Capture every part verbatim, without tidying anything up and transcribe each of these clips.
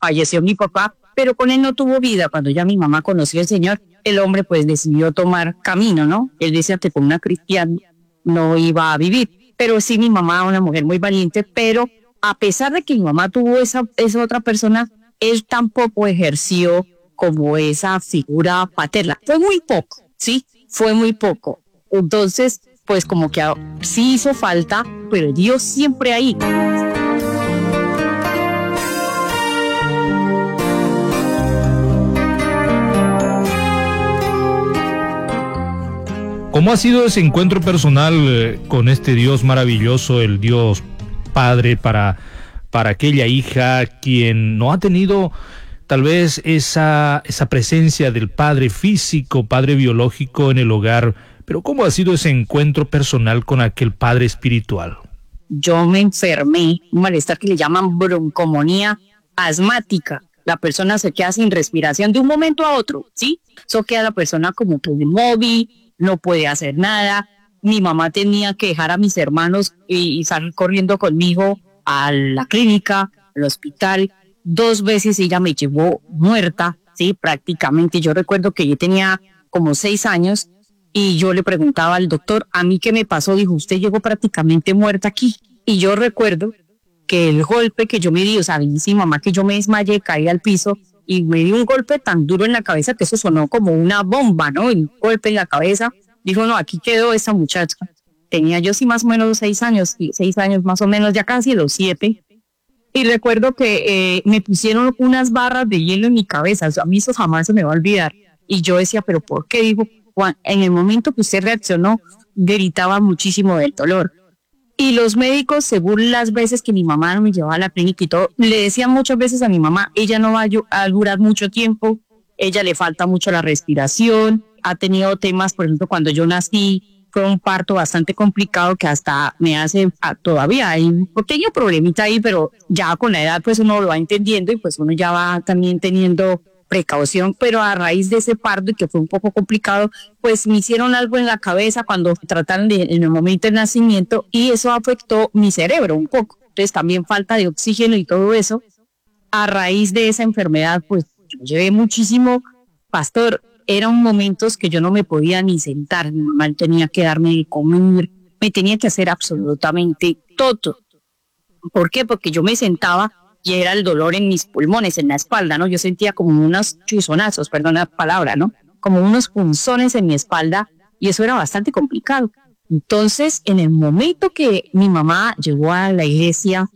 falleció mi papá, pero con él no tuvo vida. Cuando ya mi mamá conoció al Señor, el hombre pues decidió tomar camino, ¿no? Él decía que con una cristiana no iba a vivir, pero sí mi mamá, una mujer muy valiente, pero a pesar de que mi mamá tuvo esa, esa otra persona, él tampoco ejerció como esa figura paterna. Fue muy poco, ¿sí? Fue muy poco. Entonces, pues como que sí hizo falta, pero Dios siempre ahí. ¿Cómo ha sido ese encuentro personal eh, con este Dios maravilloso, el Dios Padre, para, para aquella hija quien no ha tenido tal vez esa, esa presencia del padre físico, padre biológico en el hogar? Pero ¿cómo ha sido ese encuentro personal con aquel padre espiritual? Yo me enfermé, un malestar que le llaman broncomonía asmática. La persona se queda sin respiración de un momento a otro, ¿sí? Eso queda la persona como que inmóvil, no puede hacer nada. Mi mamá tenía que dejar a mis hermanos y, y salir corriendo conmigo a la clínica, al hospital. Dos veces ella me llevó muerta, sí, prácticamente. Yo recuerdo que yo tenía como seis años y yo le preguntaba al doctor, ¿a mí qué me pasó? Dijo, usted llegó prácticamente muerta aquí. Y yo recuerdo que el golpe que yo me di, o sea, dice mi mamá que yo me desmayé, caí al piso y me dio un golpe tan duro en la cabeza que eso sonó como una bomba, ¿no? Un golpe en la cabeza. Dijo, no, aquí quedó esa muchacha. Tenía yo sí más o menos seis años, seis años más o menos, ya casi los siete. Y recuerdo que eh, me pusieron unas barras de hielo en mi cabeza. O sea, a mí eso jamás se me va a olvidar. Y yo decía, ¿pero por qué? Dijo, Juan, en el momento que usted reaccionó, gritaba muchísimo del dolor. Y los médicos, según las veces que mi mamá me llevaba a la clínica y todo, le decían muchas veces a mi mamá, ella no va a durar mucho tiempo, ella le falta mucho la respiración, ha tenido temas, por ejemplo, cuando yo nací, fue un parto bastante complicado que hasta me hace, todavía hay un pequeño problemita ahí, pero ya con la edad pues uno lo va entendiendo y pues uno ya va también teniendo precaución, pero a raíz de ese parto y que fue un poco complicado, pues me hicieron algo en la cabeza cuando trataron de, en el momento del nacimiento y eso afectó mi cerebro un poco. Entonces también falta de oxígeno y todo eso. A raíz de esa enfermedad, pues yo llevé muchísimo, pastor, eran momentos que yo no me podía ni sentar, mi mamá tenía que darme de comer, me tenía que hacer absolutamente todo. ¿Por qué? Porque yo me sentaba y era el dolor en mis pulmones, en la espalda, ¿no? Yo sentía como unos chuzonazos, perdón la palabra, ¿no? Como unos punzones en mi espalda y eso era bastante complicado. Entonces, en el momento que mi mamá llegó a la iglesia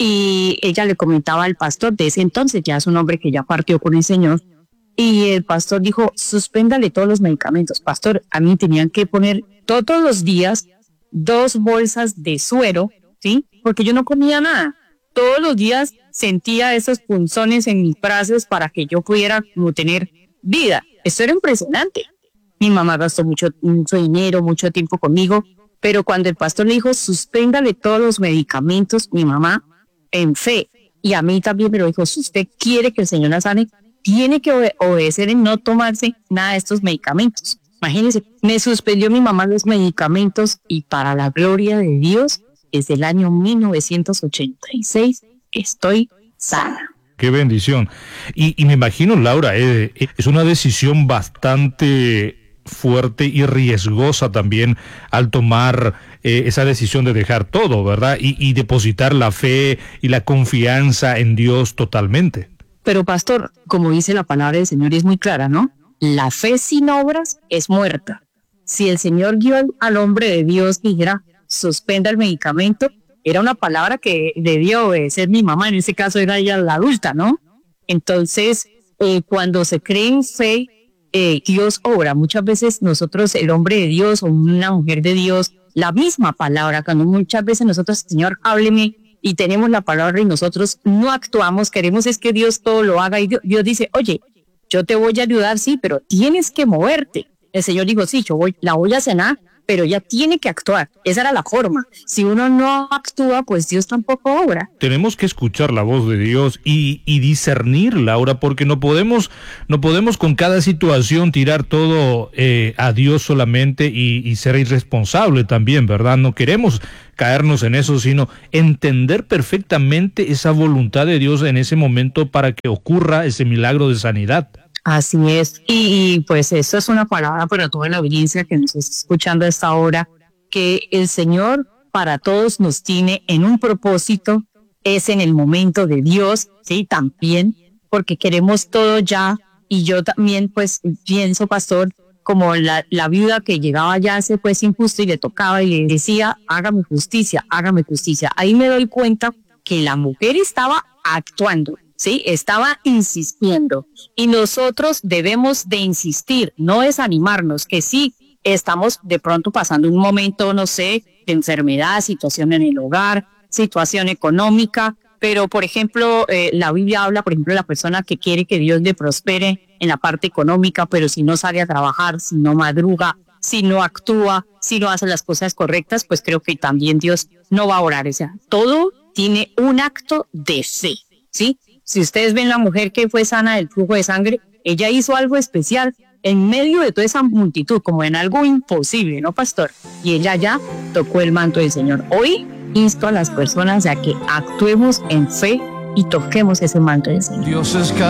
y ella le comentaba al pastor de ese entonces, ya es un hombre que ya partió con el Señor, y el pastor dijo, suspéndale todos los medicamentos. Pastor, a mí tenían que poner todos los días dos bolsas de suero, ¿sí? Porque yo no comía nada. Todos los días sentía esos punzones en mis brazos para que yo pudiera como tener vida. Esto era impresionante. Mi mamá gastó mucho, mucho dinero, mucho tiempo conmigo, pero cuando el pastor le dijo, suspéndale todos los medicamentos, mi mamá, en fe, y a mí también me lo dijo, si usted quiere que el Señor la sane, tiene que obede- obedecer en no tomarse nada de estos medicamentos. Imagínense, me suspendió mi mamá los medicamentos y para la gloria de Dios, desde el año mil novecientos ochenta y seis estoy sana. Qué bendición. Y, y me imagino, Laura, eh, eh, es una decisión bastante fuerte y riesgosa también al tomar eh, esa decisión de dejar todo, ¿verdad? Y, y depositar la fe y la confianza en Dios totalmente. Pero pastor, como dice la palabra del Señor, y es muy clara, ¿no? La fe sin obras es muerta. Si el Señor guió al, al hombre de Dios y dijera, suspenda el medicamento, era una palabra que debió obedecer mi mamá, en ese caso era ella la adulta, ¿no? Entonces, eh, cuando se cree en fe, eh, Dios obra. Muchas veces nosotros, el hombre de Dios o una mujer de Dios, la misma palabra, cuando muchas veces nosotros, Señor, hábleme, y tenemos la palabra y nosotros no actuamos, queremos es que Dios todo lo haga y Dios, Dios dice, oye, yo te voy a ayudar, sí, pero tienes que moverte. El Señor dijo, sí, yo voy, la voy a sanar, pero ella tiene que actuar. Esa era la forma. Si uno no actúa, pues Dios tampoco obra. Tenemos que escuchar la voz de Dios y, y discernirla ahora, porque no podemos, no podemos con cada situación tirar todo eh, a Dios solamente y, y ser irresponsable también, ¿verdad? No queremos caernos en eso, sino entender perfectamente esa voluntad de Dios en ese momento para que ocurra ese milagro de sanidad. Así es, y, y pues eso es una palabra para toda la audiencia que nos está escuchando a esta hora, que el Señor para todos nos tiene en un propósito, es en el momento de Dios, sí, también, porque queremos todo ya, y yo también pues pienso, pastor, como la, la viuda que llegaba ya a ser pues injusto y le tocaba y le decía, hágame justicia, hágame justicia. Ahí me doy cuenta que la mujer estaba actuando. Sí, estaba insistiendo y nosotros debemos de insistir, no desanimarnos, que sí, estamos de pronto pasando un momento, no sé, de enfermedad, situación en el hogar, situación económica, pero por ejemplo, eh, la Biblia habla, por ejemplo, de la persona que quiere que Dios le prospere en la parte económica, pero si no sale a trabajar, si no madruga, si no actúa, si no hace las cosas correctas, pues creo que también Dios no va a orar. O sea, todo tiene un acto de fe, ¿sí? Si ustedes ven la mujer que fue sana del flujo de sangre, ella hizo algo especial en medio de toda esa multitud, como en algo imposible, ¿no, pastor? Y ella ya tocó el manto del Señor. Hoy insto a las personas a que actuemos en fe y toquemos ese manto del Señor. Dios es